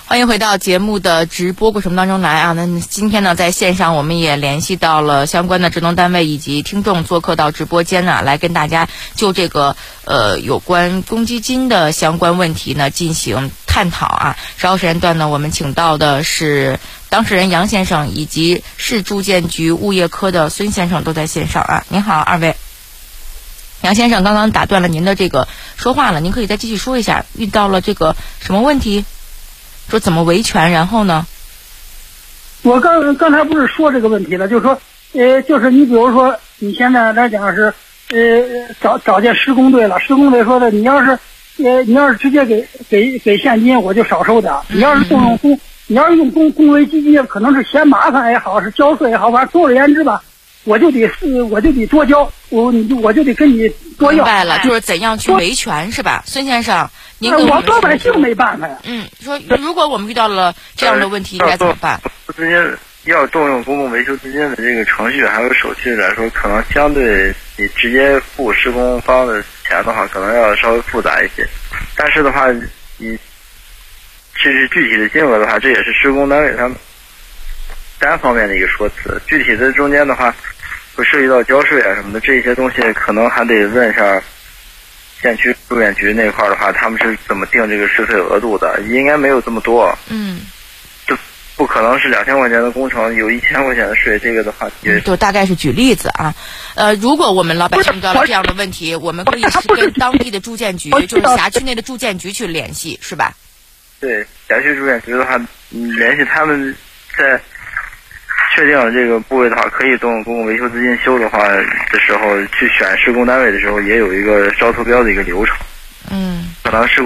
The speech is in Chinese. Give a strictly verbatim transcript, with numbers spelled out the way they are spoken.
欢迎回到节目的直播过程当中来啊！那今天呢，在线上我们也联系到了相关的职能单位以及听众，做客到直播间呢，来跟大家就这个呃有关公积金的相关问题呢进行探讨啊。稍后时间段呢，我们请到的是当事人杨先生以及市住建局物业科的孙先生，都在线上啊。您好，二位。杨先生刚刚打断了您的这个说话了，您可以再继续说一下，遇到了这个什么问题？说怎么维权，然后呢？ 我刚刚才不是说这个问题了，就是说，呃，就是你比如说，你现在来讲是，呃，找找见施工队了，施工队说的，你要是，呃，你要是直接给给给现金，我就少收点；你要是动用公，你要是用公公维基金，可能是嫌麻烦也好，是交税也好，反正总而言之吧，我就得我就得多交，我我就得跟你多要。 明白了，就是怎样去维权是吧，孙先生？您跟我们老百姓没办法呀。 嗯，说如果我们遇到了这样的问题，该怎么办？ 资金要动用公共维修资金的这个程序还有手续来说，可能相对你直接付施工方的钱的话，可能要稍微复杂一些。但是的话，你其实具体的金额的话，这也是施工单位他们单方面的一个说辞。具体的中间的话，会涉及到交税啊什么的这些东西，可能还得问一下县区住建局那块的话，他们是怎么定这个税费额度的？应该没有这么多。 嗯， 这不可能是两千块钱的工程有一千块钱的税，这个的话也就大概是举例子啊。呃，如果我们老百姓遇到了这样的问题，我们可以是跟当地的住建局，就是辖区内的住建局去联系，是吧？ 对，辖区住建局的话，联系他们在确定了这个部位的话，可以动用公共维修资金修的话的时候，去选施工单位的时候，也有一个招投标的一个流程。 嗯， 可能施工